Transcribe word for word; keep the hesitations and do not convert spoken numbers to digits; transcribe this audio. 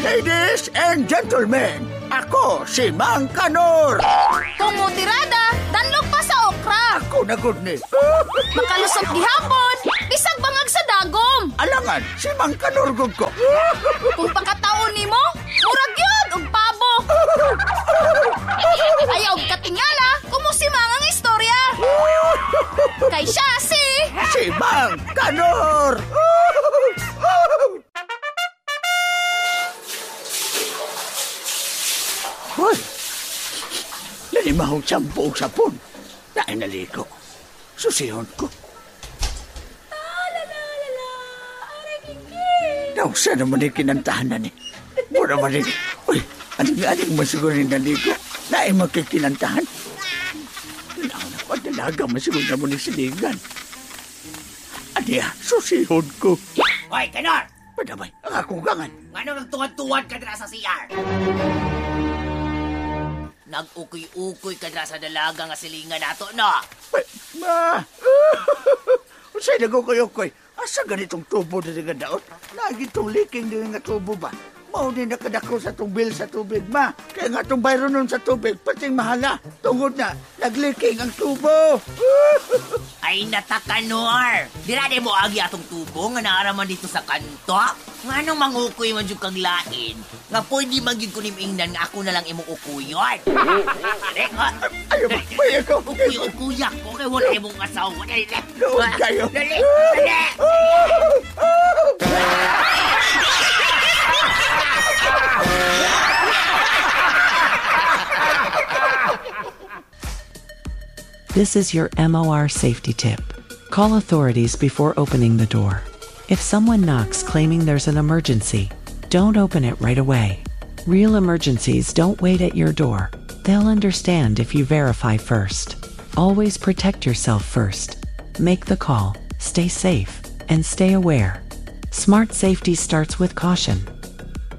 Ladies and gentlemen, ako si Mang Kanor. Kung mutirada, danlog pa sa okra. Ako na good ni. Makalusot gihapon, bisag bangag sa dagom. Alangan, si Mang Kanor gud ko. Kung pakataon nimo, murag yun og pabo. Ayaw og katingala, kumusimang ang istorya. Kay siya si... Si Mang Kanor. Hoy! Nanimahong sampu og sapon. Naay naligo. Susihon ko. Lalalala, aray kiki. Nausa naman yung kinantahan na ni. Mura man rin. Uy, aning-aning masiguro rin naligo. Naay magkikinantahan. Nauna ko, dalaga masiguro na mo ni siligan. Aniya, susihon ko. Hoy, Kanor! Padamay, ang akong gangan. Ngano nagtuwad-tuwad ka dira sa C R? Nag-ukoy-ukoy ka dira sa dalaga nga silingan nato, no? Ay, ma! Usay nagkukuyokoy. Asa ganitong tubo na nga daot? Lagi itong leaking din nga tubo ba? Mao din nakadako sa tubil sa tubig, ma. Kaya nga itong bayro nun sa tubig, pating mahala. Tungod na, nag-leaking ang tubo. Ay, natakanor! Dira di mo agi atong tubo nga naaraman dito sa kanto? Nga nang mangukoy man yung kang lain, nga pwede maging kunimingnan nga ako na lang imuukuyon. Ayaw ba? May ako. Ukuy-ukuyak ko kay wala imong asawa. Dali, dali. Noon kayo. Dali, dali. This is your M O R safety tip. Call authorities before opening the door. If someone knocks claiming there's an emergency, don't open it right away. Real emergencies don't wait at your door. They'll understand if you verify first. Always protect yourself first. Make the call, stay safe, and stay aware. Smart safety starts with caution.